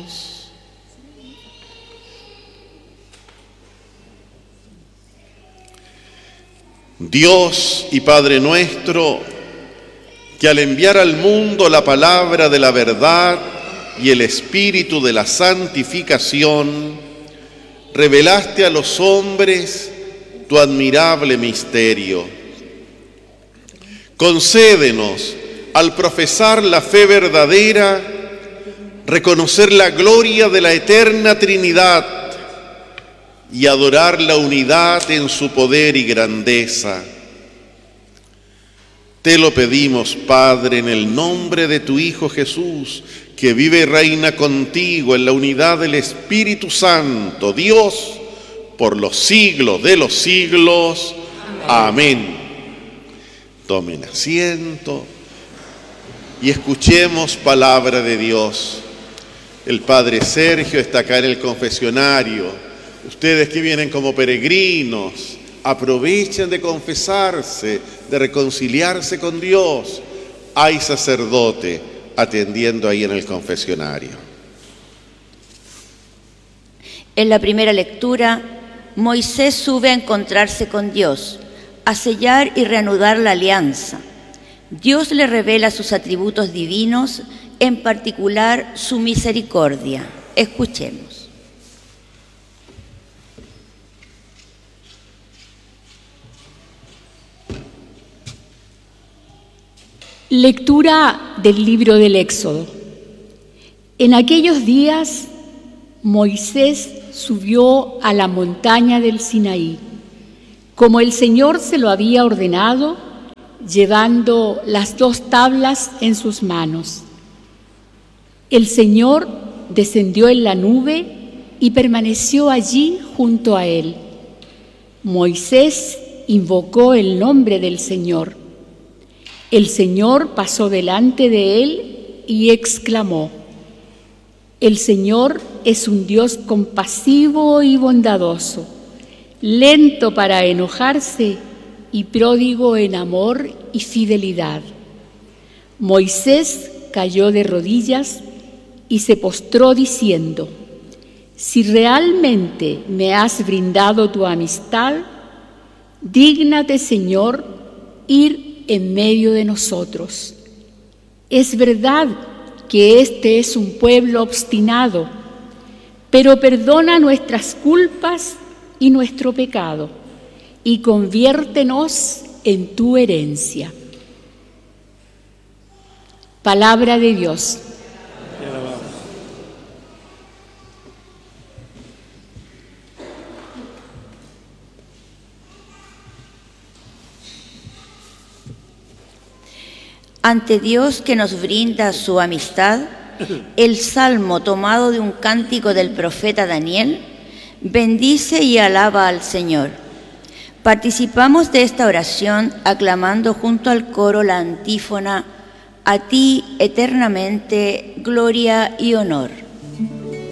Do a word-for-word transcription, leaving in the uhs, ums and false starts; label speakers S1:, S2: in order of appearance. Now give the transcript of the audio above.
S1: Jesús.
S2: Dios y Padre nuestro, que al enviar al mundo la palabra de la verdad y el espíritu de la santificación, revelaste a los hombres tu admirable misterio. Concédenos, al profesar la fe verdadera, reconocer la gloria de la eterna Trinidad y adorar la unidad en su poder y grandeza. Te lo pedimos, Padre, en el nombre de tu Hijo Jesús, que vive y reina contigo en la unidad del Espíritu Santo, Dios, por los siglos de los siglos. Amén. Amén. Tomen asiento y escuchemos palabra de Dios. El Padre Sergio está acá en el confesionario. Ustedes que vienen como peregrinos, aprovechen de confesarse, de reconciliarse con Dios. Hay sacerdote atendiendo ahí en el confesionario.
S1: En la primera lectura, Moisés sube a encontrarse con Dios, a sellar y reanudar la alianza. Dios le revela sus atributos divinos, en particular su misericordia. Escuchemos.
S3: Lectura del libro del Éxodo. En aquellos días, Moisés subió a la montaña del Sinaí, como el Señor se lo había ordenado, llevando las dos tablas en sus manos. El Señor descendió en la nube y permaneció allí junto a él. Moisés invocó el nombre del Señor. El Señor pasó delante de él y exclamó: El Señor es un Dios compasivo y bondadoso, lento para enojarse y pródigo en amor y fidelidad. Moisés cayó de rodillas y se postró diciendo: Si realmente me has brindado tu amistad, dígnate, Señor, ir en medio de nosotros. Es verdad que este es un pueblo obstinado, pero perdona nuestras culpas y nuestro pecado, y conviértenos en tu herencia. Palabra de Dios.
S1: Ante Dios que nos brinda su amistad, el salmo tomado de un cántico del profeta Daniel bendice y alaba al Señor. Participamos de esta oración aclamando junto al coro la antífona: A ti eternamente gloria y honor.